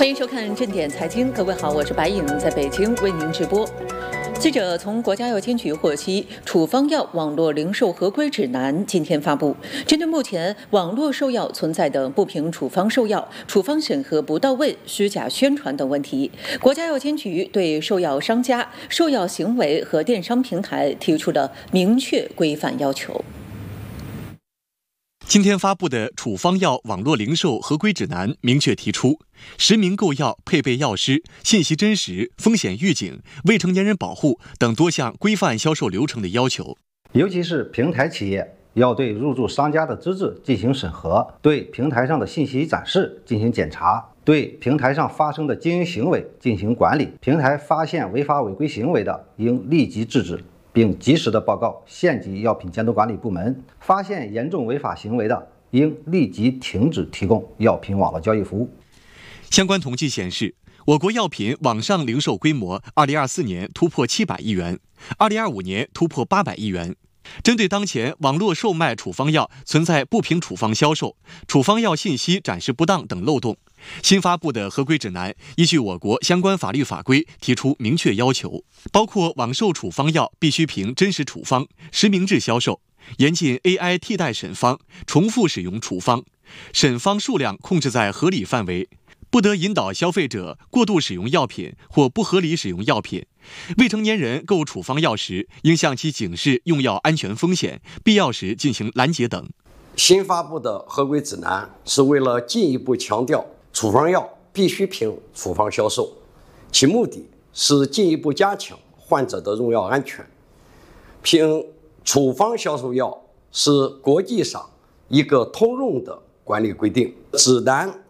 欢迎收看正点财经，各位好，我是白颖，在北京为您直播。记者从国家药监局获悉，处方药网络零售合规指南今天发布，针对目前网络售药存在的不凭处方售药、处方审核不到位、虚假宣传等问题，国家药监局对售药商家、售药行为和电商平台提出了明确规范要求。 今天发布的处方药网络零售合规指南明确提出，实名购药、配备药师、信息真实、风险预警、未成年人保护等多项规范销售流程的要求。 尤其是平台企业要对入驻商家的资质进行审核，对平台上的信息展示进行检查，对平台上发生的经营行为进行管理。平台发现违法违规行为的，应立即制止，并及时的报告县级药品监督管理部门。发现严重违法行为的，应立即停止提供药品网络交易服务。 相关统计显示，我国药品网上零售规模2024年突破700亿元，2025年突破800亿元。针对当前网络售卖处方药存在不凭处方销售、处方药信息展示不当等漏洞，新发布的合规指南依据我国相关法律法规提出明确要求，包括网售处方药必须凭真实处方、实名制销售，严禁 AI 替代审方、重复使用处方，审方数量控制在合理范围，不得引导消费者过度使用药品或不合理使用药品。未成年人购处方药时，应向其警示用药安全风险，必要时进行拦截等。 新发布的合规指南是为了进一步强调处方药必须凭处方销售，其目的是进一步加强患者的用药安全。凭处方销售药是国际上一个通用的管理规定，指南